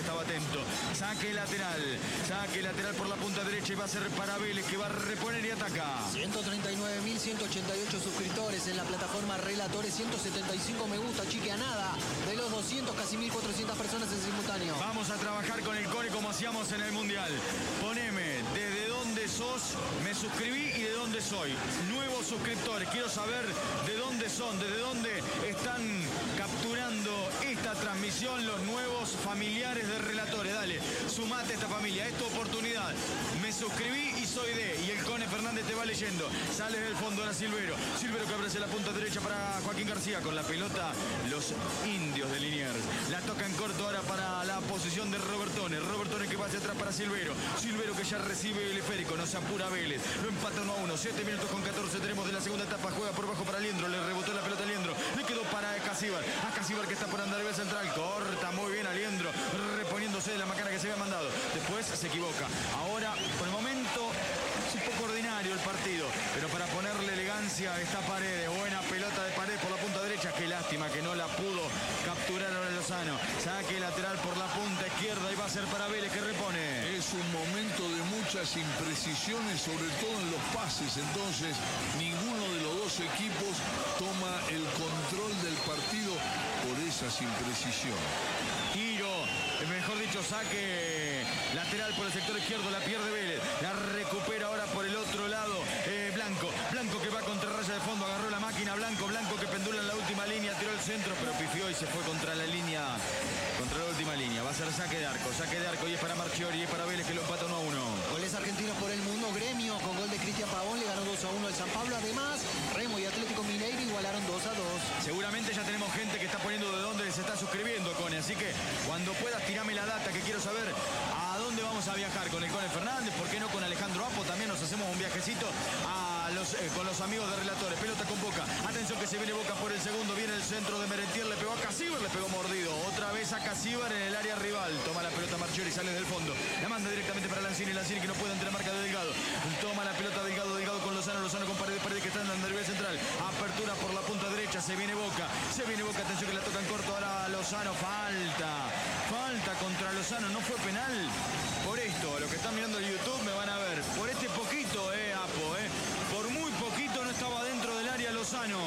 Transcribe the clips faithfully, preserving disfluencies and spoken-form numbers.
estaba atento. Saque lateral, saque lateral por la punta derecha y va a ser para Vélez, que va a reponer y ataca. ciento treinta y nueve mil ciento ochenta y ocho suscriptores en la plataforma Relatores, ciento setenta y cinco me gusta, chique a nada. De los doscientos, casi mil cuatrocientas personas en simultáneo. Vamos a trabajar con el Cone como hacíamos en el Mundial. Poneme desde dónde sos, me suscribí y de dónde soy. Nuevos suscriptores, quiero saber de dónde son, desde dónde están capturando esta transmisión los nuevos familiares de Relatores. Dale, sumate a esta familia, es tu oportunidad. Me suscribí y soy de, y el Cone Fernández te va leyendo. Sale del fondo ahora Silvero. Silvero que abre hacia la punta derecha para Joaquín García. Con la pelota, los indios de Liniers. La toca en corto ahora para la posición de Robertone. Robertone que va hacia atrás para Silvero. Silvero que ya recibe el esférico. No se apura Vélez. Lo empata uno a uno. siete minutos con catorce tenemos de la segunda etapa. Juega por bajo para Liendro. Le rebotó la pelota a Liendro. Le quedó para Acasíbar. Acasíbar que está por andar central. Corta muy bien a Liendro. Reponiéndose de la macana que se había mandado. Después se equivoca. Ahora, por el momento, es un poco ordinario el partido. Pero para ponerle elegancia está Paredes. Buena pelota de Paredes por la punta derecha. Qué lástima que no la pudo capturar ahora Lozano. Saque lateral por la punta izquierda y va a ser para Vélez que repone. Es un momento de muchas imprecisiones, sobre todo en los pases. Entonces, ninguno de los dos equipos toma el control del partido por esas imprecisiones. Tiro, mejor dicho, saque lateral por el sector izquierdo, la pierde Vélez, la recupera ahora por el otro lado eh, Blanco, Blanco que va contra raya de fondo, agarró la máquina, Blanco, Blanco que pendula en la última línea, tiró el centro, pero pifió y se fue contra la línea, contra la última línea, va a ser saque de arco, saque de arco y es para Marchiori y es para Vélez que lo empata uno a uno. Goles argentinos por el mundo, Gremio con gol de Cristian Pavón le ganó dos a uno al San Pablo, además Remo y Atlético Mineiro igualaron dos a dos. Seguramente ya tenemos gente que está poniendo de dónde se está suscribiendo, Cone, así que cuando puedas tirame la data que quiero saber a dónde vamos a viajar con el Cone Fernández, por qué no con Alejandro Apo, también nos hacemos un viajecito a los, eh, con los amigos de Relatores. Pelota con Boca, atención que se viene Boca por el segundo, viene el centro de Merentier, le pegó a Casíbar, le pegó mordido, otra vez a Casíbar en el área rival, toma la pelota Marchiori, sale del fondo, la manda directamente para Lanzini, Lanzini que no puede entre marca de Delgado, toma la pelota Delgado, Delgado con Lozano, Lozano con Paredes, Paredes que está en la nivel central, apertura por la punta derecha, se viene Boca, se viene Boca, atención que la toca en corto ahora Lozano, falta, falta contra Lozano, no fue penal. Por esto, los que están mirando el YouTube me van a ver, por este poquito, eh, Apo, eh, por muy poquito no estaba dentro del área Lozano.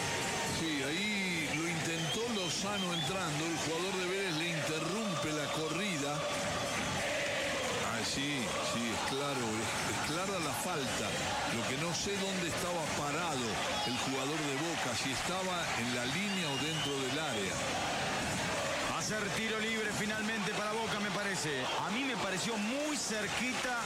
Sí, ahí lo intentó Lozano entrando, el jugador de Vélez le interrumpe la corrida. Ah, sí, sí, es claro, es, es clara la falta. Lo que no sé dónde estaba parado el jugador de Boca, si estaba en la línea o dentro del área. Va a ser tiro libre finalmente para Boca, me parece. A mí me pareció muy cerquita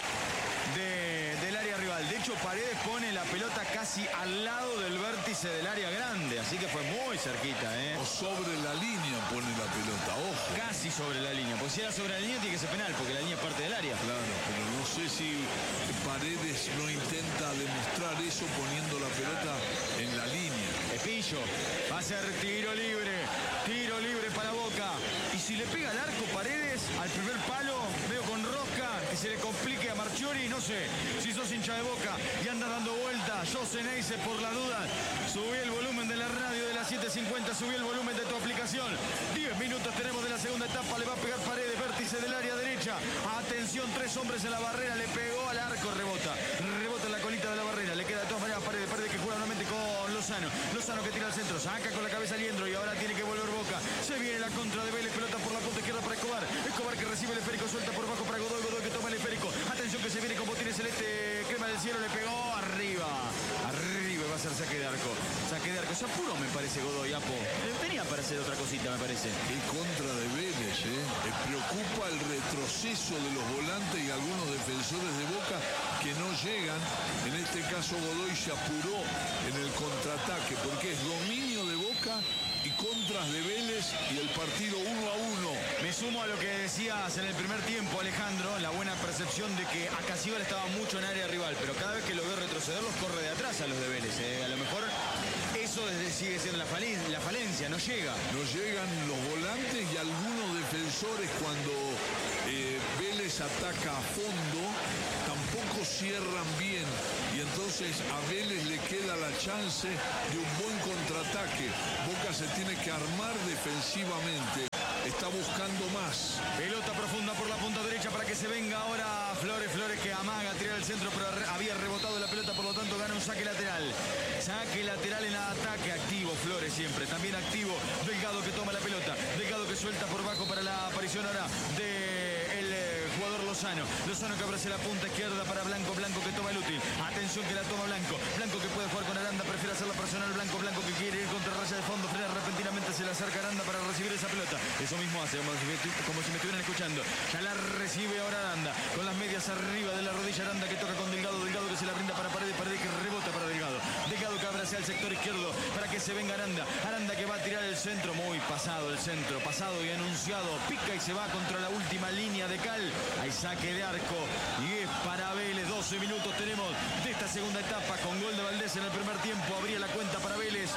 de, del área rival. De hecho, Paredes pone la pelota casi al lado del vértice del área grande. Así que fue muy cerquita, ¿eh? O sobre la línea pone la pelota, ojo. Casi sobre la línea. Pues si era sobre la línea tiene que ser penal, porque la línea es parte del área. Claro, pero no sé si Paredes no intenta demostrar eso poniendo la pelota en la línea. Espillo, va a ser tiro libre. Tiro libre para Boca. Y si le pega al arco Paredes, al primer palo, veo con rosca, que se le complique a Marchiori, no sé. Si sos hincha de Boca y andas dando vuelta, José Neise por la duda, subí el volumen de la radio de las siete cincuenta, subí el volumen de tu aplicación. diez minutos tenemos de la segunda etapa, le va a pegar Paredes, vértice del área derecha. Atención, tres hombres en la barrera, le pegó al arco, rebota. Rebota en la colita de la barrera, le queda de todas maneras Paredes, Paredes que juega nuevamente con Lozano. Lozano que tira al centro, saca con la cabeza Liendro y ahora tiene que volver Boca. Se viene la contra de Vélez, pelota por la punta izquierda para Escobar. Escobar que recibe el esférico, suelta por bajo para Godoy, Godoy que toma el esférico. Atención que se viene con botines celeste, crema del cielo, le pegó arriba. Arriba va a ser saque de arco. Saque de arco, se apuró me parece Godoy, Apo. Tenía para hacer otra cosita me parece. Qué contra de Vélez, ¿eh? Me preocupa el retroceso de los volantes y algunos defensores de Boca que no llegan. En este caso Godoy se apuró en el contraataque porque es dominio de Boca y contras de Vélez y el partido uno a uno. Me sumo a lo que decías en el primer tiempo, Alejandro, la buena percepción de que Acasíbar estaba mucho en área rival, pero cada vez que lo veo retroceder los corre de atrás a los de Vélez. Eh. A lo mejor eso sigue siendo la, falen la falencia, no llega. No llegan los volantes y algunos defensores cuando eh, Vélez ataca a fondo, tampoco cierran bien y entonces a Vélez le queda la chance de un buen contraataque. Boca se tiene que armar defensivamente. está buscando más. Pelota profunda por la punta derecha para que se venga ahora Flores. Flores que amaga, tira al centro, pero había rebotado la pelota, por lo tanto gana un saque lateral. Saque lateral en ataque, activo Flores siempre, también activo Delgado que toma la pelota. Delgado que suelta por bajo para la aparición ahora del de jugador Lozano. Lozano que abre la punta izquierda para Blanco. Blanco que toma el útil. Atención que la toma Blanco. Blanco que puede jugar con Aranda, prefiere hacerla personal. Blanco, Blanco que quiere ir contra raya de fondo. Frena repentinamente, se le acerca Aranda para recibir esa pelota. Eso mismo hace, como si me, como si me estuvieran escuchando. Ya la recibe ahora Aranda. Con las medias arriba de la rodilla Aranda que toca con Delgado. Delgado que se la brinda para Paredes. Paredes que rebota para Delgado. Delgado que abre hacia el sector izquierdo para que se venga Aranda. Aranda que va a tirar el centro. Muy pasado el centro. Pasado y anunciado. Pica y se va contra la última línea de cal. Hay saque de arco. Y es para Vélez. doce minutos tenemos de esta segunda etapa. Con gol de Valdés en el primer tiempo. Abría la cuenta para Vélez.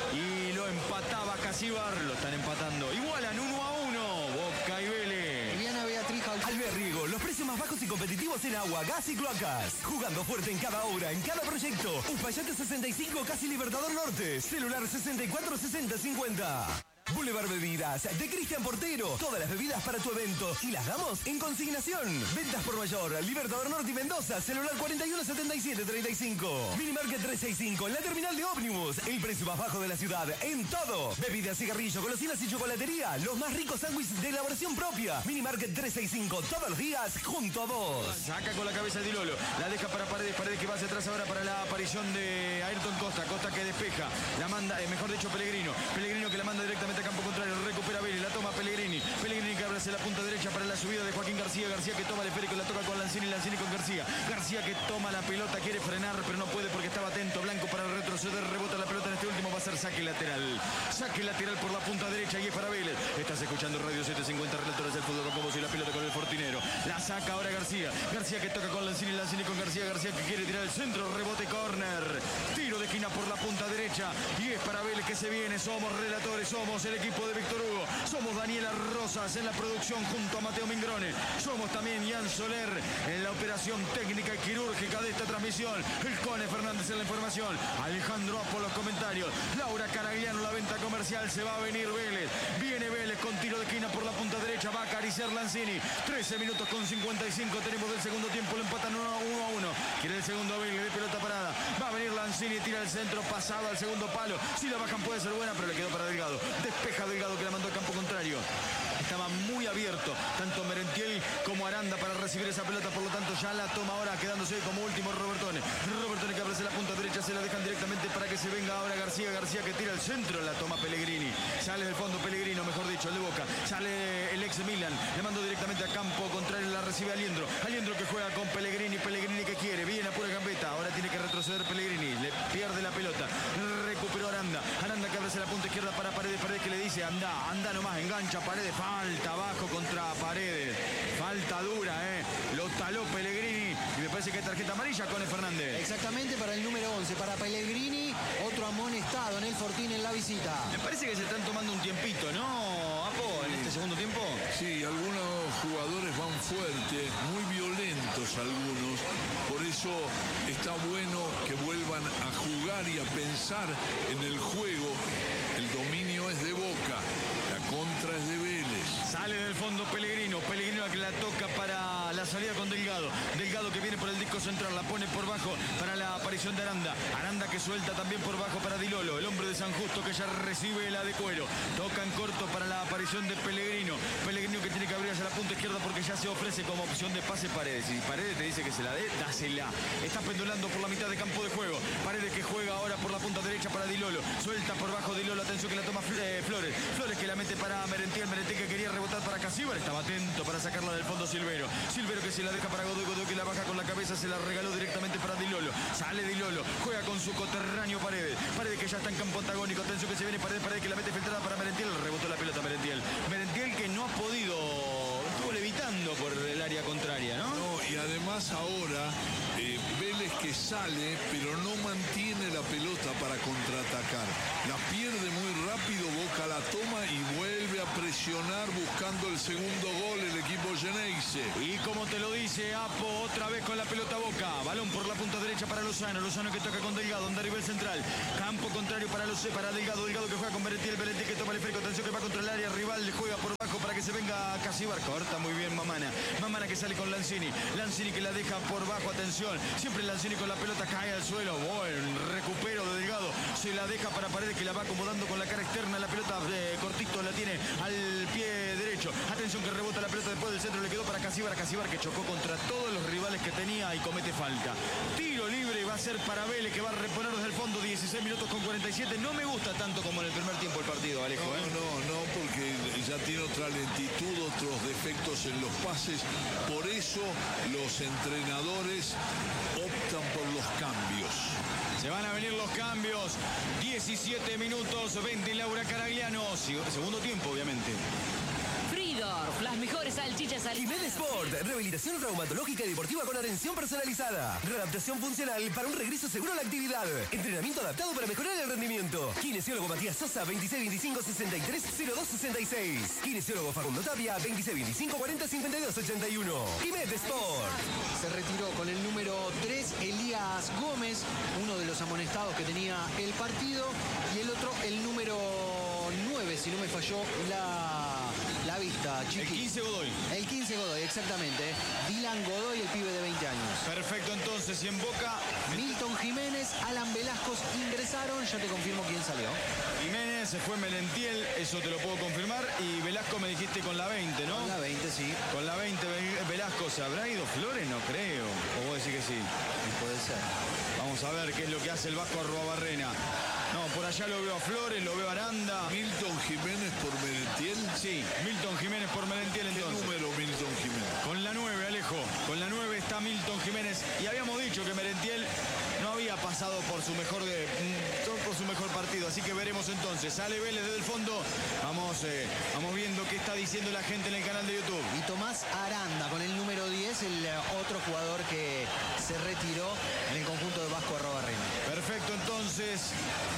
Y lo empataba Casíbar. Lo están empatando. Igualan uno a uno. Boca y Vélez. Viana Beatriz Alberrigo, los precios más bajos y competitivos en agua, gas y cloacas. Jugando fuerte en cada obra, en cada proyecto. Uspallate sesenta y cinco, casi Libertador Norte. Celular sesenta y cuatro sesenta cincuenta. Boulevard Bebidas, de Cristian Portero. Todas las bebidas para tu evento y las damos en consignación. Ventas por mayor, Libertador Norte y Mendoza. Celular cuarenta y uno setenta y siete treinta y cinco. Minimarket trescientos sesenta y cinco, en la terminal de ómnibus. El precio más bajo de la ciudad, en todo. Bebidas, cigarrillos, golosinas y chocolatería. Los más ricos sándwiches de elaboración propia. Minimarket trescientos sesenta y cinco, todos los días, junto a vos. Saca con la cabeza de Dilolo. La deja para Paredes. Paredes que va hacia atrás ahora para la aparición de Ayrton Costa. Costa que despeja. La manda, eh, mejor dicho, Pellegrino. Pellegrino que la manda directamente a campo contrario. Recupera Vélez. La toma Pellegrini. Pellegrini que abre hacia la punta derecha para la subida de Joaquín García. García que toma el esférico. La toca con Lanzini. Lanzini con García. García que toma la pelota. Quiere frenar, pero no puede porque estaba atento. Blanco para retroceder. Rebota la pelota en este último. Va a ser saque lateral. Saque lateral por la punta derecha y es para Vélez. Estás escuchando Radio setecientos cincuenta, Relatores del Fútbol con vos y la pelota con el Fortinero. La saca ahora García. García que toca con Lanzini. Lanzini con García. García que quiere tirar el centro. Rebote córner. Tiro de esquina por la punta derecha. Y es para Vélez que se viene. Somos Relatores. Somos el equipo de Víctor Hugo. Somos Daniela Rosas en la producción junto a Mateo Mingrone. Somos también Ian Soler en la operación técnica y quirúrgica de esta transmisión. El Cone Fernández en la información. Alejandro Apo los comentarios. Laura Caragliano la venta comercial. Se va a venir Vélez. Viene Vélez con tiro de esquina por la punta derecha. Va a acariciar Lanzini. trece minutos con cincuenta y cinco tenemos del segundo tiempo. Lo empatan uno a uno. Quiere el segundo Vélez de pelota parada. Va a venir Lanzini. Tira el centro pasado al segundo palo. Si la bajan puede ser buena, pero le quedó para Delgado. Despeja Delgado que la mandó al campo contrario. Estaba muy abierto tanto Merentiel como Aranda para recibir esa pelota, por lo tanto ya la toma ahora quedándose como último Robertone. Robertone que abre la punta derecha, se la dejan directamente para que se venga ahora García. García que tira el centro, la toma Pellegrini. Sale del fondo Pellegrino, mejor dicho, el de Boca. Sale el ex Milan, le mandó directamente a campo contrario, la recibe Aliendro. Aliendro que juega con Pellegrini, Pellegrini que quiere, viene a pura gambeta, ahora tiene que retroceder Pellegrini, le pierde la pelota. Recuperó Aranda, Aranda que abre la punta izquierda para Paredes, Paredes que le dice anda, anda nomás, engancha Paredes, falta abajo contra Paredes, falta dura, eh. Lo taló Pellegrini y me parece que hay tarjeta amarilla con el Fernández. Exactamente para el número once, para Pellegrini, otro amonestado en el Fortín en la visita. Me parece que se están tomando un tiempito, ¿no, Apo, en este segundo tiempo? Sí, algunos jugadores van fuerte, muy violentos algunos, por eso está bueno que vuelvan a jugar y a pensar en el juego. El dominio es de Boca, la contra es de Vélez. Sale del fondo Pellegrino, Pellegrino que la toca para la salida con Delgado. Delgado que viene por el disco central, la pone por bajo para la aparición de Aranda. Aranda que suelta también por bajo para Dilolo, el hombre de San Justo que ya recibe la de cuero. Toca en corto para la aparición de Pellegrino. Pellegrino que tiene que abrir hacia la punta izquierda porque ya se ofrece como opción de pase Paredes. Y Paredes te dice que se la dé, dásela. Está pendulando por la mitad de campo de juego. Paredes que juega ahora por la punta derecha para Dilolo. Suelta por bajo Dilolo, atención que la toma eh, Flores. Flores que la mete para Merentiel. Merentiel que quería rebotar para Casíbar, estaba atento para sacarla del fondo Silvero. Silvero que se la deja para Godoy, Godoy que la baja con la cabeza, se la regaló directamente para Dilolo. Sale Dilolo, juega con su coterráneo Paredes. Paredes que ya está en campo antagónico, atención que se viene Paredes, Paredes que la mete filtrada para Merentiel, rebotó la pelota Merentiel. Merentiel que no ha podido, estuvo levitando por el área contraria, ¿no? No, y además ahora eh, Vélez que sale, pero no mantiene la pelota para contraatacar. La pierde muy rápido, Boca la toma y vuelve a presionar buscando el segundo gol el equipo Geneise. Y como te lo dice Apo, otra vez con la pelota Boca. Balón por la punta derecha para Lozano. Lozano que toca con Delgado, donde arriba el central. Campo contrario para, los, para Delgado. Delgado que juega con Merentiel. Merentiel que toma el esférico. Atención que va contra el área rival. Juega por bajo para que se venga Casibar. Corta muy bien Mamana. Mamana que sale con Lanzini. Lanzini que la deja por bajo. Atención. Siempre Lanzini con la pelota cae al suelo. Buen recupero de Delgado. Se la deja para Paredes que la va acomodando con la cara externa. La pelota eh, cortito la tiene al pie derecho. Atención que rebota la pelota después del centro. Le quedó para Casibar. Casibar que chocó contra todos los rivales que tenía y comete falta. Tiro libre va a ser para Vélez que va a reponer desde el fondo. dieciséis minutos con cuarenta y siete. No me gusta tanto como en el primer tiempo el partido, Alejo. No, ¿eh? no, no, porque ya tiene otra lentitud, otros defectos en los pases. Por eso los entrenadores optan por los cambios. Se van a venir los cambios. diecisiete minutos, veinte Laura Caragliano. Segundo tiempo, obviamente. Fridorf, las mejores salchichas al... Y Medesport, rehabilitación traumatológica y deportiva con atención personalizada. Readaptación funcional para un regreso seguro a la actividad. Entrenamiento adaptado para mejorar el rendimiento. Kinesiólogo Matías Sosa, veintiséis veinticinco sesenta y tres cero dos sesenta y seis. Kinesiólogo Facundo Tapia, veintiséis veinticinco cuarenta cincuenta y dos ochenta y uno. Y Medesport. Se retiró con el número tres Elías Gómez, uno de los amonestados que tenía el partido, y el otro el número nueve, si no me falló la, la vista, Chiqui. El quince Godoy. El quince Godoy, exactamente. Dylan Godoy, el pibe de veinte años. Perfecto, entonces, y en Boca... Milton Jiménez, Alan Velasco ingresaron, ya te confirmo quién salió. Jiménez, se fue Melentiel, eso te lo puedo confirmar, y Velasco me dijiste con la veinte, ¿no? Con la veinte, sí. Con la veinte, Velasco, ¿se habrá ido Flores? No creo. ¿O vos decís que sí? Puede ser. Vamos a ver qué es lo que hace el Vasco Arruabarrena. No, por allá lo veo a Flores, lo veo a Aranda. Milton Jiménez por Merentiel. Sí, Milton Jiménez por Merentiel ¿Qué entonces. número Milton Jiménez? Con la nueve, Alejo. Con la nueve está Milton Jiménez. Y habíamos dicho que Merentiel no había pasado por su mejor de, por su mejor partido. Así que veremos entonces. Sale Vélez desde el fondo. Vamos, eh, vamos viendo qué está diciendo la gente en el canal de YouTube. Y Tomás Aranda con el número diez, el otro jugador que se retiró en el conjunto de Vasco Arruabarrena. Perfecto, entonces.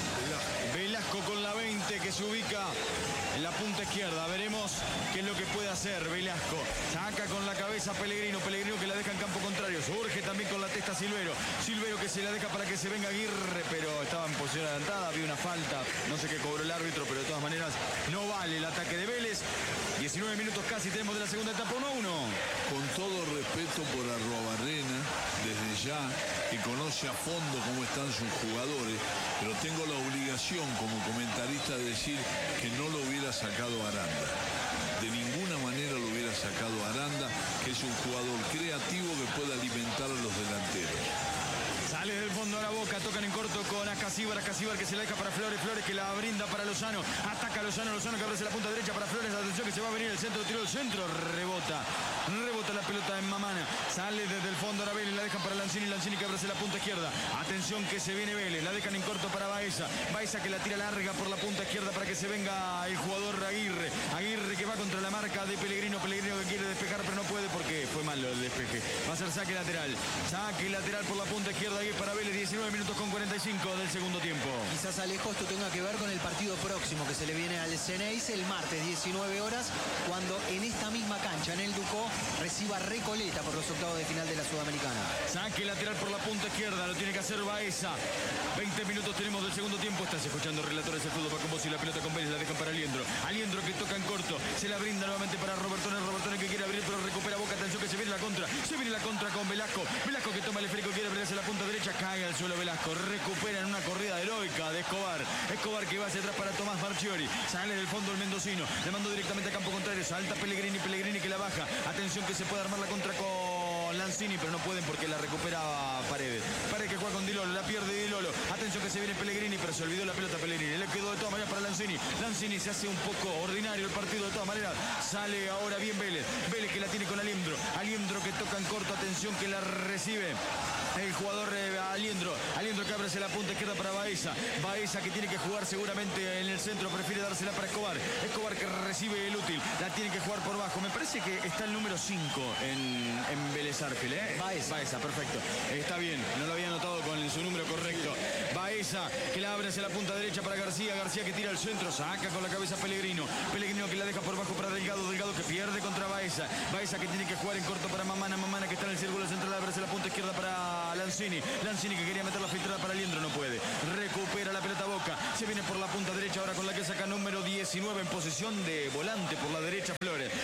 Velasco con la veinte que se ubica en la punta izquierda. Veremos qué es lo que puede hacer Velasco. Saca con la cabeza Pellegrino. Pellegrino que la deja en campo contrario. Surge también con la testa Silvero. Silvero que se la deja para que se venga Aguirre, pero estaba en posición adelantada. Había una falta. No sé qué cobró el árbitro, pero de todas maneras no vale el ataque de Vélez. diecinueve minutos casi tenemos de la segunda etapa, uno a uno. Con todo respeto por Arruabarrena, desde ya, que conoce a fondo cómo están sus jugadores, pero tengo la obligación como comentarista de decir que no lo hubiera sacado Aranda. De ninguna manera lo hubiera sacado Aranda, que es un jugador creativo que puede alimentar a los delanteros. Sale del fondo a la Boca, tocan en corto con Acasíbar, Acasíbar que se la deja para Flores, Flores que la brinda para Lozano, ataca a Lozano, Lozano que abre la punta derecha para Flores, atención que se va a venir el centro, tiró el centro, rebota, rebota la pelota en Mamana, sale desde el fondo a Vélez, la dejan para Lanzini, Lanzini que abre la punta izquierda, atención que se viene Vélez, la dejan en corto para Baeza, Baeza que la tira larga por la punta izquierda para que se venga el jugador Aguirre, Aguirre que va contra la marca de Pellegrino, Pellegrino que quiere despejar pero no puede porque fue malo el despeje, va a ser saque lateral, saque lateral por la punta izquierda ahí para Vélez, diecinueve minutos con cuarenta y cinco del segundo tiempo. Quizás, Alejo, esto tenga que ver con el partido próximo que se le viene al Ceneice el martes, diecinueve horas, cuando en esta misma cancha, en el Ducó, reciba Recoleta por los octavos de final de la Sudamericana. Saque lateral por la punta izquierda, lo tiene que hacer Baeza. veinte minutos tenemos del segundo tiempo. Estás escuchando Relatores de Fútbol con vos y la pelota con Vélez, la dejan para Aliendro. Aliendro que toca en corto, se la brinda nuevamente para Robertone. Robertone que quiere abrir, pero recupera Boca. Atención que se viene la contra. Se viene la contra con Velasco. Velasco que toma el esférico, quiere abrirse la punta derecha, cae al suelo Velasco. Recupera en una corrida heroica de Escobar. Escobar que va hacia atrás para Tomás Marchiori. Sale del fondo el mendocino. Le mandó directamente a campo contrario. Salta Pellegrini, Pellegrini que la baja. Atención que se puede armar la contra con Lanzini, pero no pueden porque la recupera Paredes. Paredes que juega con Di Lolo, la pierde Di Lolo. Atención que se viene Pellegrini, pero se olvidó la pelota Pellegrini. Le quedó de todas maneras para Lanzini. Lanzini se hace un poco ordinario el partido de todas maneras. Sale ahora bien Vélez. Vélez que la tiene con Aliendro. Aliendro que toca en corto. Atención que la recibe el jugador eh, Aliendro. Aliendro que abre la punta izquierda para Baeza. Baeza que tiene que jugar seguramente en el centro. Prefiere dársela para Escobar. Escobar que recibe el útil. La tiene que jugar por bajo. Me parece que está el número cinco en, en Vélez Arfield, ¿eh? Baeza. Baeza, perfecto. Está bien. No lo había anotado con su número correcto. Baeza que la abre hacia la punta derecha para García. García que tira al centro. Saca con la cabeza Pellegrino. Pellegrino que la deja por bajo para Delgado. Delgado que pierde contra Baeza. Baeza que tiene que jugar en corto para Mamana. Mamana que está en el círculo central. Abre hacia la punta izquierda para Lanzini. Lanzini que quería meter la filtrada para Aliendro. No puede. Recupera la pelota Boca. Se viene por la punta derecha ahora con la que saca número diecinueve en posición de volante por la derecha Flores.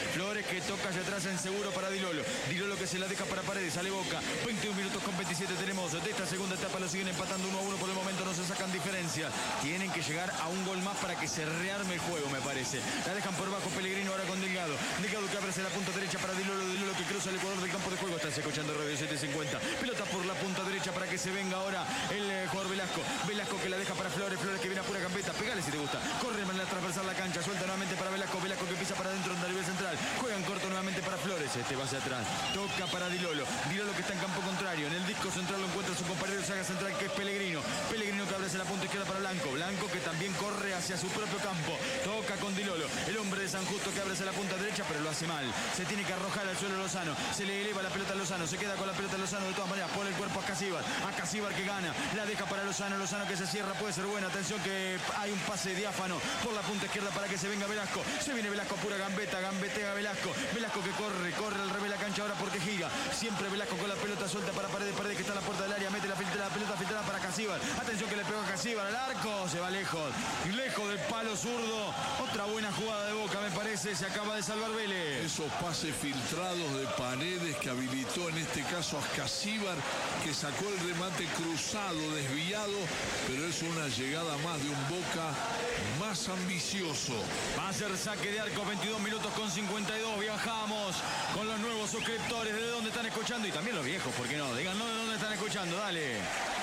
Flores que toca allá atrás en seguro para Dilolo. Dilolo que se la deja para Paredes, sale Boca. veintiún minutos con veintisiete tenemos de esta segunda etapa, lo siguen empatando uno a uno por el momento, no se sacan diferencia. Tienen que llegar a un gol más para que se rearme el juego, me parece. La dejan por bajo Pellegrino ahora con Delgado. Delgado que abre hacia la punta derecha para Dilolo. Dilolo que cruza el ecuador del campo de juego. Estás escuchando Radio setecientos cincuenta. Pelota por la punta derecha para que se venga ahora el eh, jugador Velasco. Velasco que la deja para Flores. Flores que viene a pura gambeta. Pegale si te gusta. Corre en la transversal la cancha. Suelta nuevamente para Velasco. Velasco que pisa para adentro en la nivel central. Juegan corto nuevamente para Flores. Este va hacia atrás. Toca para Dilolo. Dilolo que está en campo contrario. En el disco central lo encuentra su compañero de saga central que es Pellegrino. Pellegrino que abre hacia la punta izquierda para Blanco. Blanco que también corre hacia su propio campo. Toca con Dilolo. El hombre de San Justo que abre hacia la punta derecha, pero lo hace mal. Se tiene que arrojar al suelo Lozano. Se le eleva la pelota a Lozano. Se queda con la pelota a Lozano de todas maneras. Pone el cuerpo a Casíbar. A Casíbar que gana. La deja para Lozano. Lozano que se cierra. Puede ser buena. Atención que hay un pase diáfano por la punta izquierda para que se venga Velasco. Se viene Velasco a pura gambeta. Gambetea Velasco. Velasco que corre. Corre al revés la cancha ahora porque gira. Siempre Velasco con la pelota suelta para Paredes. Paredes que está en la puerta del área. Mete la, la pelota filtrada para Casíbar. Atención que le pegó a Casíbar al arco. Se va lejos. Lejos del palo zurdo. Otra buena jugada de Boca me parece. Se acaba de salvar Vélez. Esos pases filtrados de Paredes que habilitó en este caso a Casíbar, que sacó el remate cruzado, desviado, pero es una llegada más de un Boca más ambicioso. Va a ser saque de arco, veintidós minutos con cincuenta y dos. Viajamos con los nuevos suscriptores. ¿De dónde están escuchando? Y también los viejos, ¿por qué no? Díganos de dónde están escuchando, dale.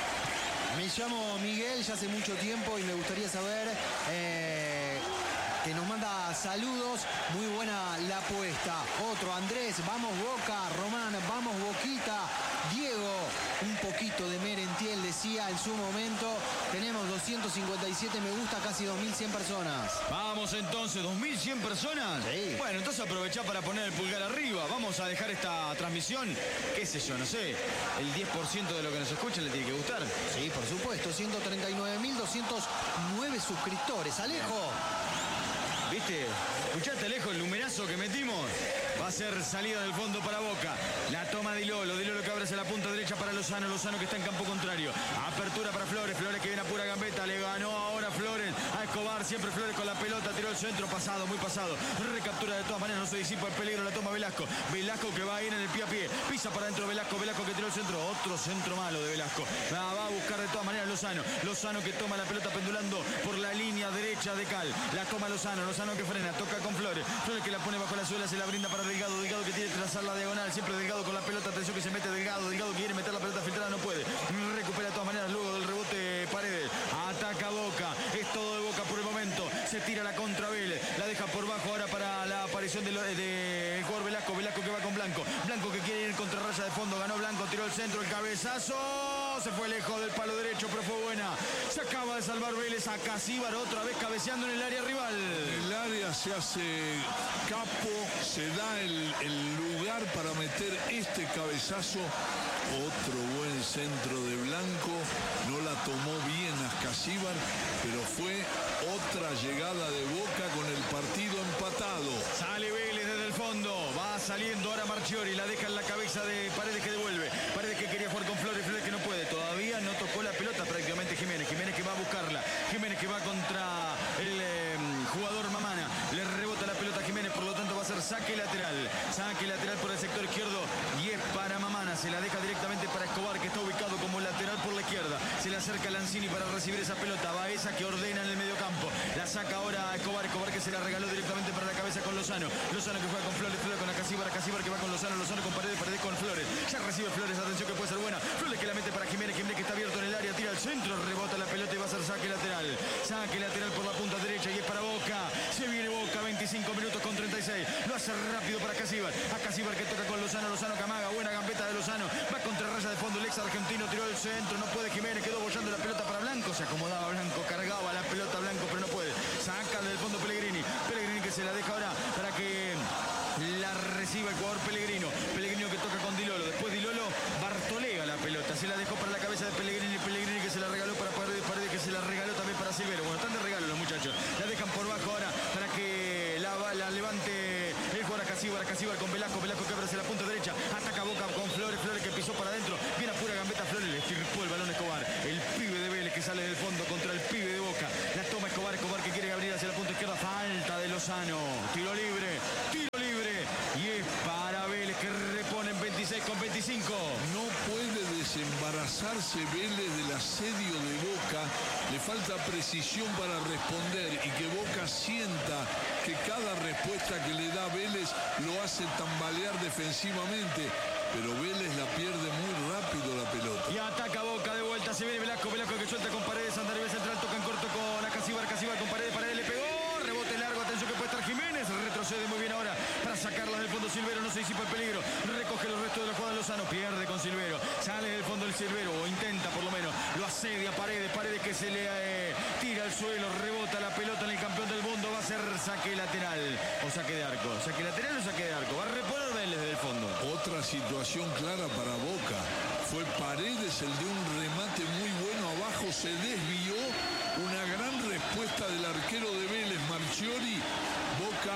Me llamo Miguel, ya hace mucho tiempo y me gustaría saber... Eh... que nos manda saludos, muy buena la apuesta. Otro, Andrés, vamos Boca. Román, vamos Boquita. Diego, un poquito de Merentiel, decía en su momento. Tenemos doscientos cincuenta y siete me gusta, casi dos mil cien personas. Vamos entonces, dos mil cien personas. Sí. Bueno, entonces aprovechá para poner el pulgar arriba. Vamos a dejar esta transmisión, qué sé yo, no sé, el diez por ciento de lo que nos escuchan le tiene que gustar. Sí, por supuesto, ciento treinta y nueve mil doscientos nueve suscriptores. Alejo. ¿Viste? ¿Escuchaste lejos el numerazo que metimos? Va a ser salida del fondo para Boca. La toma Dilolo. Dilolo que abre hacia la punta derecha para Lozano. Lozano que está en campo contrario. Apertura para Flores. Flores que viene a pura gambeta. Le ganó ahora Flores a Escobar. Siempre Flores con la pelota. Tiró el centro. Pasado, muy pasado. Recaptura de todas maneras. No se disipa el peligro. La toma Velasco. Velasco que va a ir en el pie a pie. Pisa para adentro Velasco. Velasco que tiró el centro. Otro centro malo de Velasco. La va a buscar de todas maneras Lozano. Lozano que toma la pelota pendulando por la línea derecha de Cal. La toma Lozano. Lozano que frena. Toca con Flores. Flores que la pone bajo la suela. Se la brinda para Delgado. Delgado que tiene que trazar la diagonal. Siempre Delgado con la pelota. Atención que se mete Delgado. Delgado que quiere meter la pelota filtrada. No puede. Recupera de todas maneras luego del rebote Paredes. Ataca Boca. Es todo de Boca por el momento. Se tira la contra Vélez. La deja por bajo ahora para la aparición del de, de jugador Velasco. Velasco que va con Blanco. Blanco que quiere ir contra raya de fondo. Ganó Blanco. Tiró el centro. El cabezazo. Se fue lejos del palo derecho, pero fue buena. Se acaba de salvar Vélez a Casíbar. Otra vez cabeceando en el área rival. El área se hace capo. Se da el, el lugar para meter este cabezazo. Otro buen centro de Blanco. No la tomó bien a Casíbar, pero fue otra llegada de Boca con el partido empatado. Sale Vélez desde el fondo. Va saliendo ahora Marchiori. La deja en la cabeza de Paredes que devuelve. Paredes que quería jugar con Flores. Flores que no puede. Todavía no tocó la pelota prácticamente Jiménez. Jiménez que va a buscarla. Jiménez que va contra el eh, jugador Mamana. Le rebota la pelota a Jiménez. Por lo tanto va a ser saque lateral. Saque lateral por el sector izquierdo. Y es para Mamana. Se la deja directamente para Escobar que está ubicado como lateral por la izquierda. Se le acerca Lanzini para recibir esa pelota. Baeza que ordena en el medio campo. La saca ahora a Escobar. Escobar que se la regaló directamente para la cabeza con Lozano. Lozano que juega con Flores. Flores con Casíbar. Casíbar que va con Lozano. Lozano con Paredes. Paredes con Flores. Ya recibe Flores. Atención que puede ser buena. Flores que la mete para Jiménez. Jiménez que está abierto en el área. Tira al centro. Rebota la pelota y va a ser saque lateral. Saque lateral por la punta derecha y es para Boca. Se viene Boca. veinticinco minutos con treinta y seis. Lo hace rápido para Casíbar. A Casíbar que toca con Lozano. Lozano que amaga. Buena gambeta de Lozano. Va contra raya de fondo. El ex argentino tiró el centro. No puede Jiménez. Quedó bollando la pelota para Blanco. Se acomodaba Blanco. Cargaba la pelota Blanco, pero no puede. Saca del fondo Pellegrini. Pellegrini que se la deja ahora para que la reciba el jugador Pellegrino. Pellegrino que toca con Dilolo. Después Dilolo Bartolea la pelota. Se la dejó para la cabeza de Pellegrini. Pellegrini que se la regaló para Paredes. Paredes que se la regaló también para Silvero. Bueno, están de regalo los muchachos. La dejan por bajo ahora para que la, la levante el jugador a Casíbar. Casíbar con Velasco. Velasco que abre hacia la punta derecha. Ataca Boca con Flores. Flores que pisó para adentro. Viene a pura gambeta Flores. Le estirpó el balón a Escobar. El pibe de Vélez que sale del fondo contra el pibe de Boca. La toma Escobar. Escobar que quiere abrir hacia la punta izquierda. Falta de Lozano. Tiro libre. Tiro libre. abrazarse Vélez del asedio de Boca, le falta precisión para responder y que Boca sienta que cada respuesta que le da Vélez lo hace tambalear defensivamente. Pero Vélez la pierde muy rápido la pelota. Y ataca Boca de vuelta, se viene Velasco, Velasco que suelta con Paredes, anda a nivel central, toca en corto con Acasíbar, Acasíbar con Paredes, Paredes le pegó, rebote largo, atención que puede estar Jiménez, retrocede muy bien ahora para sacarla del fondo Silvero, no se disipa el peligro, recoge los restos de la jugada Lozano, pierde con Silvero, sale del fondo el Silvero, o intenta por lo menos, lo asedia Paredes, Paredes que se le eh, tira al suelo, rebota la pelota en el campeón del mundo, va a ser saque lateral, o saque de arco, saque lateral o saque de arco, va a reponer Vélez del fondo. Otra situación clara para Boca, fue Paredes el de un remate muy bueno abajo, se desvió, una gran respuesta del arquero de Vélez, Marchiori. Boca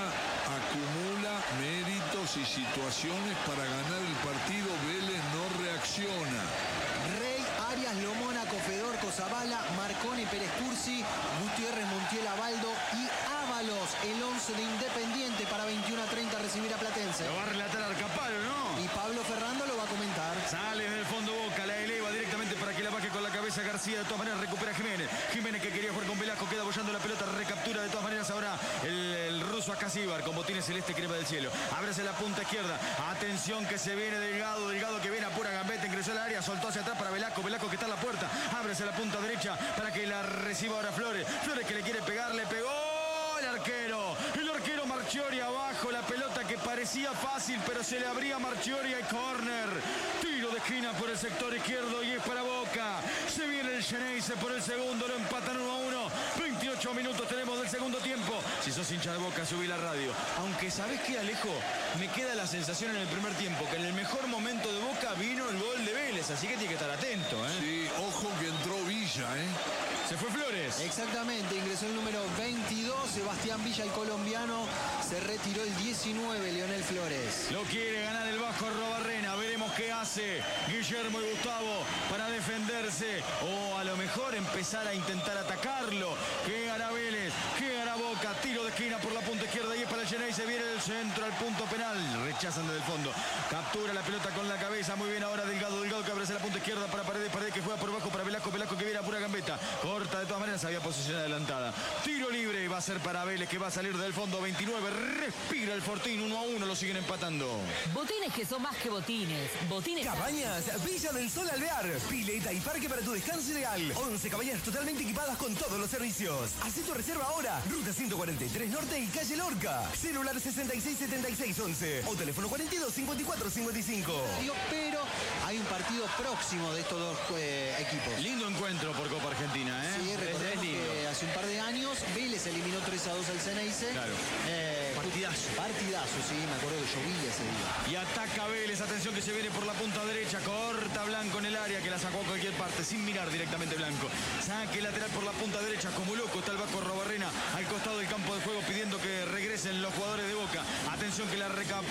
acumula méritos y situaciones para ganar el partido, Vélez no reacciona. Rey, Arias, Lomónaco, Fedorco, Zavala, Marconi, Pérez Cursi, Gutiérrez, Montiel, Abaldo y Ábalos, el once de Independiente para veintiuno a treinta recibir a Platense. Lo va a relatar Arcapalo, ¿no? Y Pablo Ferrando lo va a comentar. Sale del fondo Boca, la eleva directamente para que la baje con la cabeza García. De todas maneras recupera Jiménez. Jiménez que quería jugar con Velasco, queda apoyando la pelota, recaptura de todas maneras ahora el, el ruso Acasíbar con botines celeste crema del cielo. Ábrese la punta izquierda. Atención que se viene Delgado, Delgado que viene a pura gambeta, ingresó al área, soltó hacia atrás para Velasco, Velasco que está en la puerta. Ábrese la punta derecha para que la reciba ahora Flores. Flores que le quiere pegar, le pegó el arquero. El arquero Marchiori abajo, la pelota que parecía fácil, pero se le abría Marchiori y córner. Tiro de esquina por el sector izquierdo y es para Boca. Se viene el Geneise por el segundo, lo empatan uno a uno. veintiocho minutos tenemos del segundo tiempo. Si sos hincha de Boca, subí la radio. Aunque, ¿sabés qué, Alejo? Me queda la sensación en el primer tiempo que en el mejor momento de Boca vino el gol de Vélez, así que tiene que estar atento, ¿eh? Sí, ojo que entró Villa, ¿eh? Se fue Flores. Exactamente, ingresó el número veintidós, Sebastián Villa, el colombiano. Se retiró el diecinueve, Leonel Flores. Lo quiere ganar el Vasco Arruabarrena. Veremos qué hace Guillermo y Gustavo para defenderse. O a lo mejor empezar a intentar atacarlo. ¿Qué hará Vélez? ¿Qué hará Boca? Tiro de esquina por la punta izquierda y es para el Geneise. Se viene del centro al punto penal. Rechazan desde el fondo. Captura la pelota con la cabeza. Muy bien ahora Delgado. Delgado que abre hacia la punta izquierda para Paredes. Paredes que juega por bajo para Velasco. Velasco que viene a pura gambeta. Corta de todas maneras. Había posición adelantada. Tiro libre. Va a ser para Vélez que va a salir del fondo. veintinueve. Respira el Fortín. uno a uno. Lo siguen empatando. Botines que son más que botines. Botines. Cabañas Villa del Sol Alvear. Pileta y parque para tu descanso ideal. once cabañas totalmente equipadas con todos los servicios. Haz tu reserva ahora. Ruta ciento cuarenta y tres Norte y calle Lorca. Celular sesenta y seis setenta y seis once o teléfono cuarenta y dos cincuenta y cuatro cincuenta y cinco. Pero hay un partido próximo de estos dos eh, equipos. Lindo encuentro por Copa Argentina, ¿eh? Sí, recordemos que hace un par de años Vélez eliminó tres a dos al Geneise. Claro. Eh, Partidazo. Partidazo, sí, me acuerdo que llovía ese día. Y ataca Vélez, atención que se viene por la punta derecha, corta Blanco en el área, que la sacó a cualquier parte, sin mirar directamente Blanco. Saque lateral por la punta derecha, como loco está el Vasco Arruabarrena al costado del campo de juego pidiendo que regresen los jugadores de Boca. Atención que la,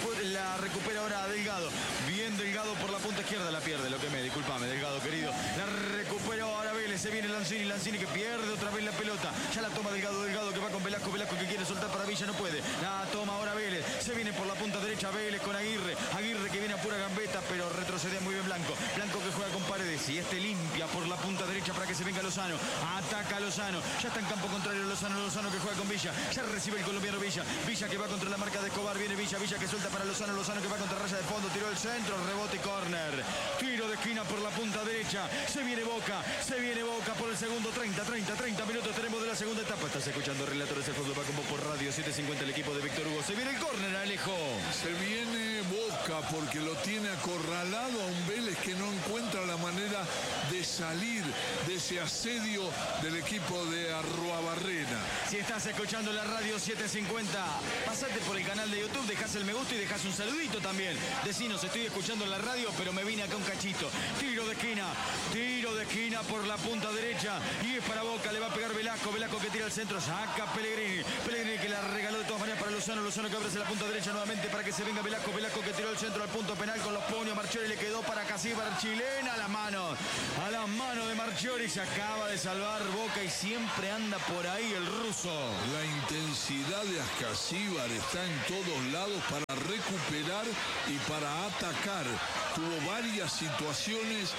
la recupera ahora Delgado. Bien Delgado por la punta izquierda, la pierde, lo que me, disculpame Delgado querido. La recupera ahora Vélez, se viene Lanzini, Lanzini que pierde otra vez la pelota. Ya la toma Delgado, Delgado que va con Velasco, Velasco que quiere soltar para Villa, no puede. La toma ahora Vélez, se viene por la punta derecha Vélez con Aguirre. Aguirre que viene a pura gambeta, pero retrocede muy bien Blanco. Blanco que juega con Paredes y este limpia por la punta derecha para que se venga Lozano. Ataca Lozano, ya está en campo contrario Lozano, Lozano que juega con Villa. Ya recibe el colombiano Villa. Villa que va contra la marca de Escobar, viene Villa, Villa que suelta para Lozano, Lozano que va contra raya de fondo, tiró el centro, rebote y córner. Tiro de esquina por la punta derecha. Se viene Boca, se viene Boca por el segundo. treinta, treinta, treinta minutos tenemos de la segunda etapa. Estás escuchando Relatores del Fútbol, va como por Radio setecientos cincuenta el equipo de Víctor Hugo. Se viene el córner, Alejo. Se viene Boca porque lo tiene acorralado a un Vélez que no encuentra la manera de salir de ese asedio del equipo de Arruabarrena. Si estás escuchando la Radio setecientos cincuenta, pasate por el canal de YouTube, dejás el me gusta y dejás un saludito también. Decinos, estoy escuchando la radio, pero me vine acá un cachito. Tiro de esquina, tiro de esquina por la punta derecha y es para Boca, le va a pegar Velasco, Velasco que tira el centro, saca Pellegrini, Pellegrini que la regaló de todas maneras para Lozano, Lozano que abre hacia la punta derecha nuevamente para que se venga Velasco, Velasco que tiró el centro al punto penal con los puños, Marchiori le quedó para Acasíbar, chilena a la mano, a la mano de Marchiori, se acaba de salvar Boca y siempre anda por ahí el ruso. La intensidad de Acasíbar está en todos lados para recuperar y para atacar. Tuvo varias situaciones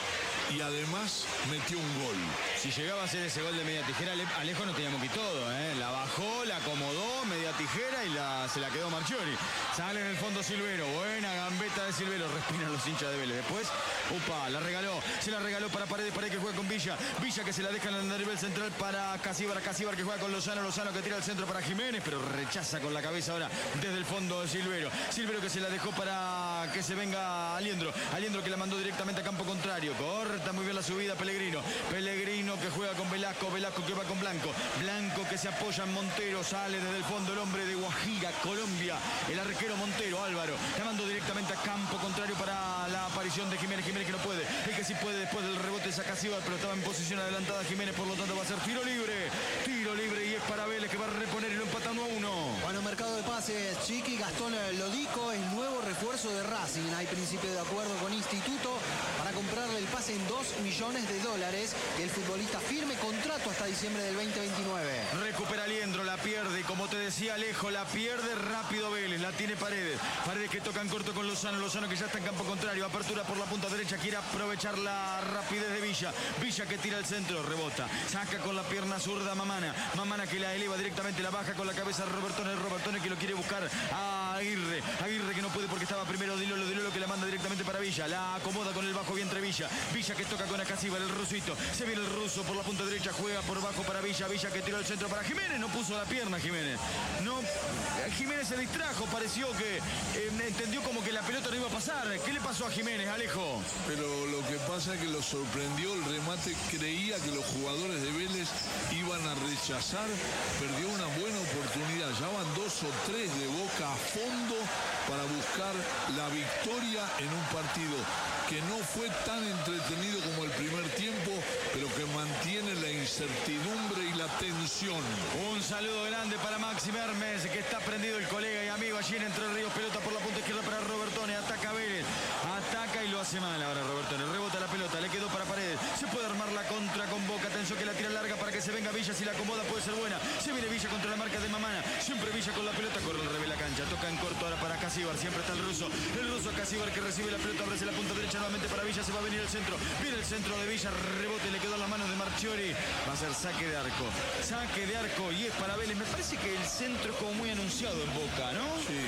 y además metió un gol. Si llegaba a hacer ese gol de media tijera, Alejo no teníamos que todo, ¿eh? La bajó, la acomodó, media tijera y la, se la quedó Marchiori. Sale en el fondo Silvero, buena gambeta de Silvero, respiran los hinchas de Vélez. Después, upa, la regaló, se la regaló para Paredes, Paredes que juega con Villa, Villa que se la deja en el nivel central para Casíbar, Casíbar que juega con Lozano, Lozano que tira al centro para Jiménez, pero rechaza con la cabeza ahora desde el fondo de Silvero. Silvero que se la dejó para que se venga Aliendro, Aliendro que la mandó directamente a campo contrario, corta muy bien la subida Pellegrino, Pellegrino que juega con Velasco, Velasco que va con Blanco, Blanco que se apoya en Montero, sale desde el fondo el hombre de Guajira, Colombia, el arquero Montero, Álvaro, la mandó directamente a campo contrario para la aparición de Jiménez, Jiménez que no puede, el que sí puede después del rebote es Casíbar, pero estaba en posición adelantada Jiménez, por lo tanto va a ser tiro libre, tiro libre y es para Vélez que va a reponer y lo empata uno a uno. Bueno, mercado de pases, Chiqui, Gastón Lodico, el nuevo refuerzo de Racing, hay principio de acuerdo con Instituto para comprarle el pase en dos millones de dólares y el futbolista firme contrato hasta diciembre del veinte veintinueve. Recupera Aliendro, la pierde, como te decía Alejo, la pierde rápido Vélez, la tiene Paredes, Paredes que toca en corto con Lozano, Lozano que ya está en campo contrario, apertura por la punta derecha, quiere aprovechar la rapidez de Villa, Villa que tira al centro, rebota, saca con la pierna zurda Mamana, Mamana que la eleva directamente, la baja con la cabeza Robertone, Robertone que lo quiere buscar a Aguirre, Aguirre que no puede porque estaba primero Dilolo, Dilolo que la manda directamente para Villa, la acomoda con el bajo vientre Villa, Villa que toca con Acasíbar, el rusito, se viene el ruso por la punta derecha, juega por bajo para Villa, Villa que tiró el centro para Jiménez, no puso la pierna Jiménez, no, Jiménez se distrajo, pareció que eh, entendió como que la pelota no iba a pasar. ¿Qué le pasó a Jiménez, Alejo? Pero lo que pasa es que lo sorprendió el remate, creía que los jugadores de Vélez iban a rechazar, perdió una buena oportunidad, ya van dos o tres de Boca a fondo para buscar la victoria en un partido que no fue tan entretenido como el primer tiempo, pero que mantiene la incertidumbre y la tensión. Un saludo grande para Maxi Mermes, que está prendido el colega y amigo allí en Entre Ríos, pelota por la punta izquierda para Robertone, ataca Vélez, ataca y lo hace mal ahora Robertone, rebota la pelota, le quedó para Paredes, se puede armar la contra con Boca, atención que la tira larga para que se venga Villa, si la acomoda puede ser buena, se viene Villa contra la marca de Mamana, siempre Villa con la pelota, corre el revés la cancha, toca en corto ahora para Casíbar, siempre está el ruso, el ruso Casíbar que recibe la pelota, abre la punta derecha nuevamente para Villa, se va a venir el centro, viene el centro de Villa, rebote, le quedó en las manos de Marchiori, va a ser saque de arco, saque de arco y es para Vélez, me parece que el centro es como muy anunciado en Boca, ¿no? Sí,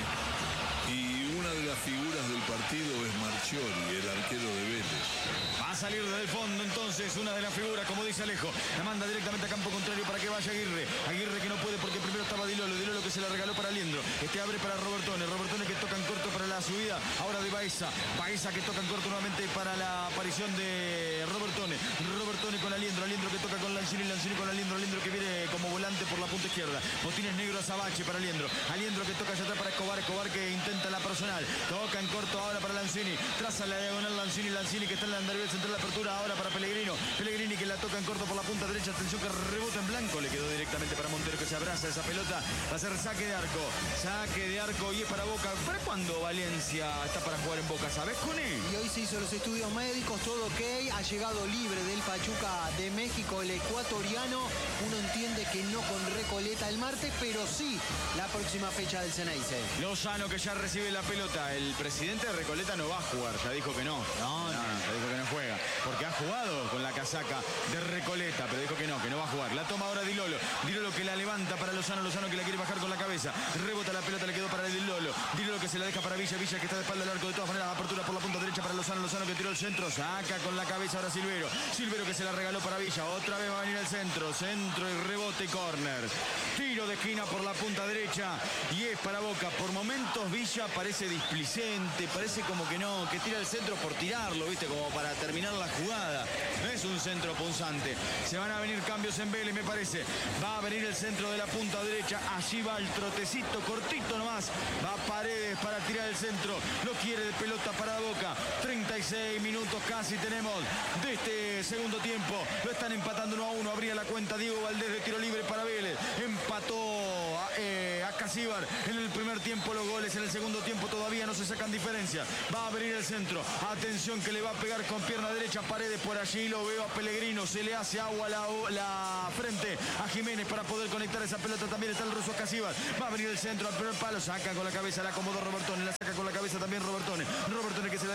y una de las figuras del partido es Marchiori, el arquero de Vélez. Va a salir desde el fondo entonces una de las figuras, como dice Alejo, la manda directamente a campo contrario para que vaya Aguirre, Aguirre que no puede porque primero estaba Dilolo, Dilolo que se la regaló para Aliendro, este abre para Robertone, Robertone que toca en corto para la subida, ahora de Baeza, Baeza que toca en corto nuevamente para la aparición de Robertone, Robertone con Aliendro, Aliendro que toca con Lanzini, Lanzini con Aliendro, Aliendro que viene como volante por la punta izquierda, botines negros a Bache para Aliendro, Aliendro que toca allá atrás para Escobar, Escobar que intenta la personal, toca en corto ahora para Lanzini, traza la diagonal Lanzini, Lanzini que está en la andarivel central, la apertura ahora para Pellegrino, Pellegrini que la toca en corto por la punta derecha, atención que rebota en blanco, le quedó directamente para Montero que se abraza esa pelota, va a ser saque de arco, saque de arco y es para Boca. ¿Para cuándo Valencia está para jugar en Boca, sabes, Cone? Y hoy se hizo los estudios médicos, todo ok, ha llegado libre del Pachuca de México el ecuatoriano, uno entiende que no con Recoleta el martes, pero sí la próxima fecha del Ceneice. Lozano que ya recibe la pelota, el presidente de Recoleta no va a jugar, ya dijo que no, no, no, no ya dijo que no juega, porque ha jugado con la casaca de Recoleta, pero dijo que no, que no va a jugar. La toma ahora Dilolo, Dilolo que la levanta para Lozano, Lozano que la quiere bajar con la cabeza, rebota la pelota, le quedó para Dilolo, Dilolo que se la deja para Villa, Villa que está de espalda al arco, de todas maneras, apertura por la punta derecha para Lozano, Lozano que tiró el centro, saca con la cabeza ahora Silvero, Silvero que se la regaló para Villa, otra vez va a venir el centro, centro y rebote y córner, tiro de esquina por la punta derecha y es para Boca. Por momentos Villa parece displicente, parece como que no, que tira el centro por tirarlo, viste, como para terminar la jugada, no es un centro punzante. Se van a venir cambios en Vélez, me parece, va a venir el centro de la punta derecha, allí va el trotecito cortito nomás, va Paredes para tirar el centro, lo quiere de pelota para Boca, treinta y seis minutos casi tenemos de este segundo tiempo, lo están empatando uno a uno, abría la cuenta Diego Valdés de tiro libre para Vélez, empató a, eh, a Casíbar en el primer tiempo los goles, en el segundo tiempo todavía no se sacan diferencia, va a venir el centro, atención que le va a pegar con pierna derecha Paredes por allí, lo veo a Pellegrino, se le hace agua la, la frente a Jiménez para poder conectar esa pelota, también está el ruso Casíbar, va a venir el centro al primer palo, saca con la cabeza, la acomodó Robertone, la saca con la cabeza también Robertone, Robertone que se la deja para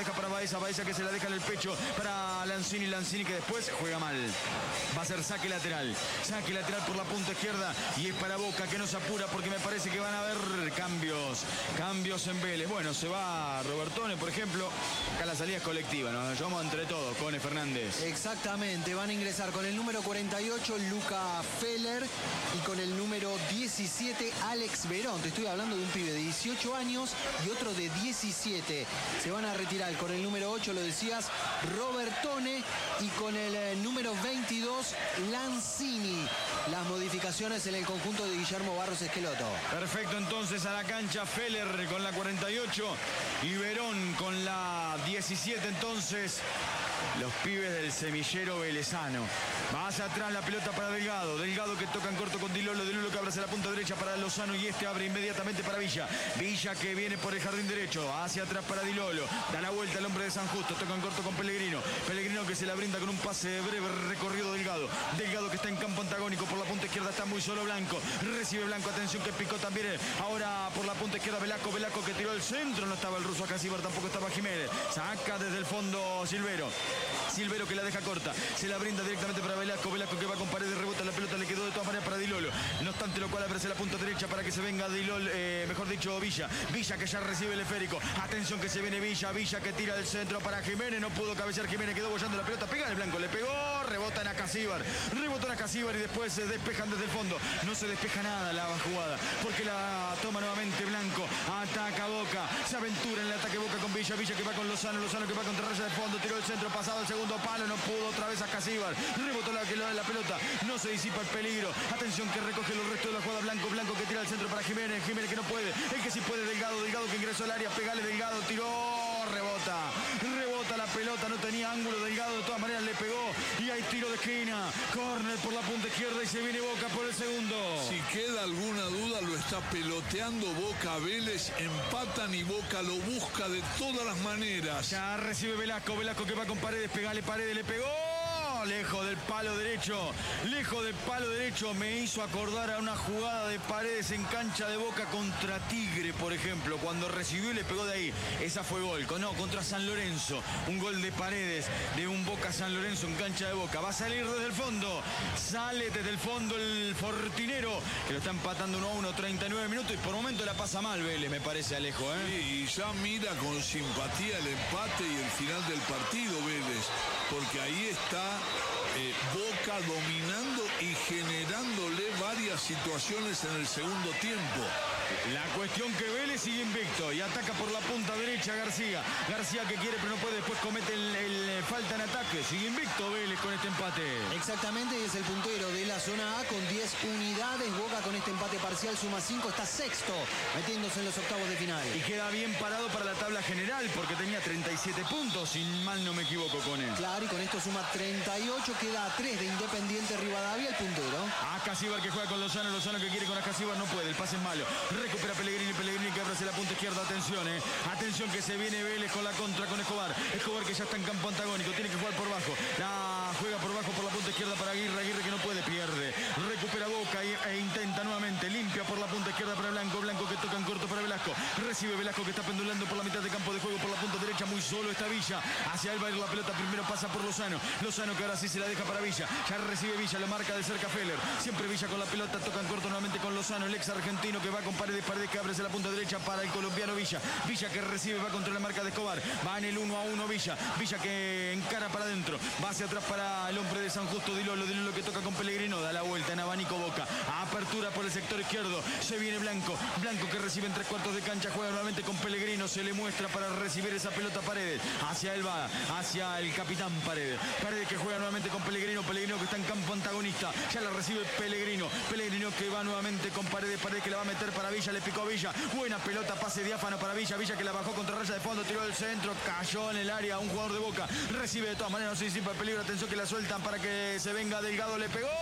Baeza, Baeza que se la deja en el pecho para Lanzini, Lanzini que después juega mal. Va a ser saque lateral, saque lateral por la punta izquierda y es para Boca que no se apura porque me parece que van a haber cambios, cambios en Vélez. Bueno, se va Robertone, por ejemplo. Acá la salida es colectiva, nos llevamos entre todos, Cone Fernández. Exactamente, van a ingresar con el número cuarenta y ocho Luca Feller y con el número diecisiete Alex Verón. Te estoy hablando de un pibe de dieciocho años y otro de diecisiete. Se van a retirar con el número ocho, lo decías, Robertone, y con el eh, número veintidós Lanzini. Las modificaciones en el conjunto de Guillermo Barros Esqueloto. Perfecto, entonces a la cancha Feller con la cuarenta y ocho y Verón con la diecisiete. Entonces los pibes del semillero velezano. Va hacia atrás la pelota para Delgado. Delgado que toca en corto con Dilolo. Dilolo que abre hacia la punta derecha para Lozano y este abre inmediatamente para Villa. Villa que viene por el jardín derecho. Hacia atrás para Dilolo. Da la vuelta el hombre de San Justo. Toca en corto con Pellegrino. Pellegrino que se la brinda con un pase breve recorrido Delgado. Delgado que está en campo antagónico. Por la punta izquierda está muy solo Blanco. Recibe Blanco. Atención que picó también. Ahora por la punta izquierda Velasco. Velasco que tiró el centro. No estaba el ruso acá. Tampoco estaba Jiménez. Saca desde el fondo Silvero. Silvero que la deja corta. Se la brinda directamente para Velasco. Velasco que va con Paredes. Rebota la pelota. Le quedó de todas maneras para Dilolo. No obstante lo cual aparece la punta derecha para que se venga Dilolo. Eh, mejor dicho Villa. Villa que ya recibe el esférico. Atención que se viene Villa. Villa que tira del centro para Jiménez. No pudo cabecear Jiménez. Quedó bollando la pelota. Pega el Blanco. Le pegó. Rebota en Acasíbar. Rebotó en Acasíbar y después se despejan desde el fondo. No se despeja nada la jugada. Porque la toma nuevamente Blanco. Ataca Boca. Se aventura en el ataque Boca con Villa. Villa que va con Lozano. Lozano que va contra raya de fondo. Tiró el centro. Pasado el segundo palo. No pudo otra vez Acasíbar. Rebotó la, la, la pelota. No se disipa el peligro. Atención que recoge los restos de la jugada Blanco. Blanco que tira al centro para Jiménez. Jiménez que no puede. El que sí puede Delgado. Delgado que ingresó al área. Pegale Delgado. Tiró. Rebota. Rebota la pelota. No tenía ángulo. Delgado de todas maneras le pegó. Y hay tiro de esquina. Córner por la punta izquierda y se viene Boca por el segundo. Si queda alguna duda, lo está peloteando Boca a Vélez. Empatan y Boca lo busca de todas las maneras. Ya recibe Velasco. Velasco que va con Paredes. Pegale Paredes. Le pegó. Lejos del palo derecho, lejos del palo derecho. Me hizo acordar a una jugada de Paredes en cancha de Boca contra Tigre, por ejemplo, cuando recibió y le pegó de ahí. Esa fue gol, no, contra San Lorenzo. Un gol de Paredes, de un Boca San Lorenzo en cancha de Boca. Va a salir desde el fondo, sale desde el fondo el Fortinero, que lo está empatando uno a uno, treinta y nueve minutos, y por momento la pasa mal Vélez, me parece, Alejo, ¿eh? Sí, y ya mira con simpatía el empate y el final del partido Vélez, porque ahí está Eh, Boca dominando y generándole varias situaciones en el segundo tiempo. La cuestión que Vélez sigue invicto y ataca por la punta derecha García. García que quiere pero no puede, después comete el, el falta en ataque. Sigue invicto Vélez con este empate. Exactamente, y es el puntero de la zona A con diez unidades. Boca con este empate parcial suma cinco, está sexto, metiéndose en los octavos de final. Y queda bien parado para la tabla general porque tenía treinta y siete puntos, si mal no me equivoco con él. Claro, y con esto suma treinta y ocho, queda a tres de Independiente Rivadavia, el puntero. Acasíbar que juega con Lozano, Lozano que quiere con Acasíbar, no puede, el pase es malo. Recupera Pellegrini, Pellegrini que abre hacia la punta izquierda, atención, eh. Atención que se viene Vélez con la contra con Escobar. Escobar que ya está en campo antagónico, tiene que jugar por bajo. La juega por bajo por la punta izquierda para Aguirre, Aguirre que no puede, pierde. Recupera Boca y, e intenta nuevamente, limpia por la punta izquierda para Blanco, Blanco que toca en corto para Velasco. Recibe Velasco que está pendulando por la mitad de campo de juego por la punta derecha, muy solo está Villa. Hacia él va a ir la pelota, primero pasa por Lozano. Lozano que ahora sí se la deja para Villa. Ya recibe Villa, lo marca de cerca Feller. Siempre Villa con la pelota, toca en corto nuevamente con Lozano, el ex argentino que va con Paredes, Paredes que abre hacia la punta derecha para el colombiano Villa. Villa que recibe, va contra la marca de Escobar. Va en el uno a uno Villa. Villa que encara para adentro. Va hacia atrás para el hombre de San Justo, Dilolo. Dilolo que toca con Pellegrino. Da la vuelta en abanico Boca. Apertura por el sector izquierdo. Se viene Blanco. Blanco que recibe en tres cuartos de cancha. Juega nuevamente con Pellegrino. Se le muestra para recibir esa pelota Paredes. Hacia él va. Hacia el capitán Paredes. Paredes que juega nuevamente con Pellegrino. Pellegrino que está en campo antagonista. Ya la recibe Pellegrino. Pellegrino que va nuevamente con Paredes. Paredes que la va a meter para Villa. Le picó a Villa. Buena pelota. Pase diáfano para Villa. Villa que la bajó contra raya de fondo. Tiró del centro. Cayó en el área. Un jugador de Boca. Recibe de todas maneras. No se disipa el peligro. Atención que la sueltan para que se venga Delgado. Le pegó.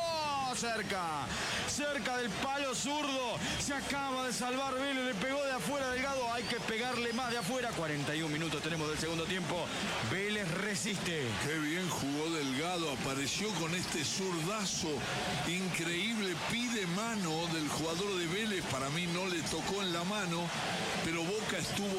Cerca, cerca del palo zurdo, se acaba de salvar Vélez, le pegó de afuera Delgado, hay que pegarle más de afuera, cuarenta y un minutos tenemos del segundo tiempo, Vélez resiste. Qué bien jugó Delgado, apareció con este zurdazo increíble, pide mano del jugador de Vélez, para mí no le tocó en la mano, pero Boca estuvo